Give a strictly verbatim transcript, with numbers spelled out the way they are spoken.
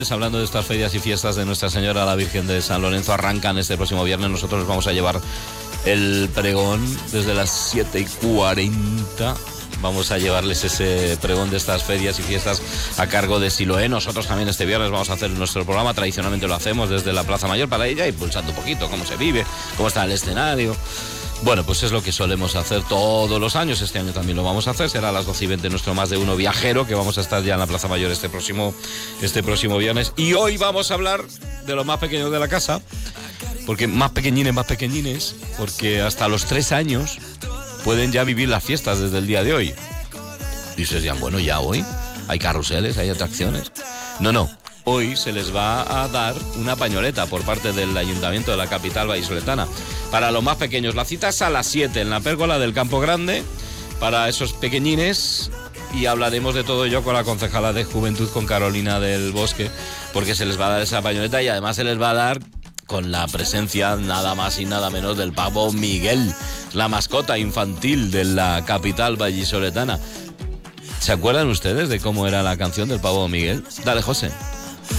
Hablando de estas ferias y fiestas de Nuestra Señora la Virgen de San Lorenzo, arrancan este próximo viernes. Nosotros nos vamos a llevar el pregón desde las siete y cuarenta. Vamos a llevarles ese pregón de estas ferias y fiestas a cargo de Siloé. Nosotros también este viernes vamos a hacer nuestro programa. Tradicionalmente lo hacemos desde la Plaza Mayor para ella, impulsando un poquito cómo se vive, cómo está el escenario. Bueno, pues es lo que solemos hacer todos los años. Este año también lo vamos a hacer. Será a las doce y veinte nuestro Más de Uno viajero, que vamos a estar ya en la Plaza Mayor este próximo, este próximo viernes. Y hoy vamos a hablar de los más pequeños de la casa. Porque más pequeñines, más pequeñines. Porque hasta los tres años pueden ya vivir las fiestas desde el día de hoy. Dices ya, bueno, ya hoy hay carruseles, hay atracciones. No, no. Hoy se les va a dar una pañoleta por parte del Ayuntamiento de la capital vallisoletana. Para los más pequeños, la cita es a las siete en la pérgola del Campo Grande, para esos pequeñines, y hablaremos de todo ello con la concejala de Juventud, con Carolina del Bosque, porque se les va a dar esa pañoleta y además se les va a dar con la presencia nada más y nada menos del pavo Miguel, la mascota infantil de la capital vallisoletana. ¿Se acuerdan ustedes de cómo era la canción del pavo Miguel? Dale, José.